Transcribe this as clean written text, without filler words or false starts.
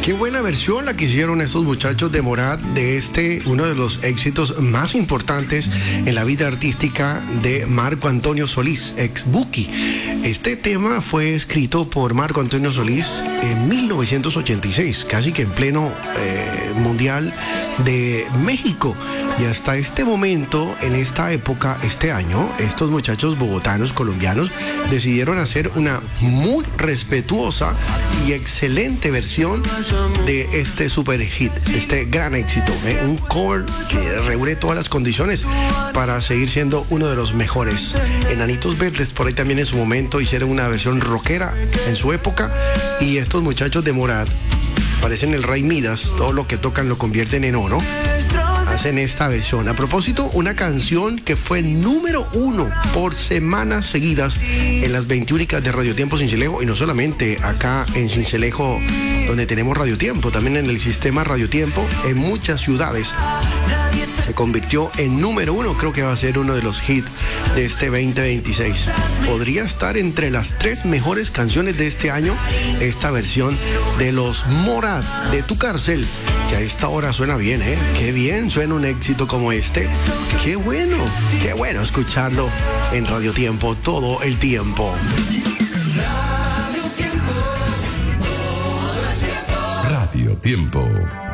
Qué buena versión la que hicieron estos muchachos de Morat de uno de los éxitos más importantes en la vida artística de Marco Antonio Solís, ex Buki. Este tema fue escrito por Marco Antonio Solís en 1986, casi que en pleno Mundial de México. Y hasta este momento, en esta época, este año, estos muchachos bogotanos, colombianos, decidieron hacer una muy respetuosa y excelente versión de este super hit, este gran éxito, un cover que reúne todas las condiciones para seguir siendo uno de los mejores. Enanitos Verdes por ahí también en su momento hicieron una versión rockera en su época, y estos muchachos de Morat parecen el Rey Midas, todo lo que tocan lo convierten en oro. Hacen esta versión. A propósito, una canción que fue número 1 por semanas seguidas en las 20 únicas de Radio Tiempo Sincelejo, y no solamente acá en Sincelejo, donde tenemos Radio Tiempo, también en el sistema Radio Tiempo, en muchas ciudades. Se convirtió en número 1, creo que va a ser uno de los hits de este 2026. Podría estar entre las 3 mejores canciones de este año, esta versión de los Morat, de Tu Cárcel, que a esta hora suena bien, ¿eh? Qué bien suena un éxito como este. Qué bueno escucharlo en Radio Tiempo todo el tiempo. Radio Tiempo.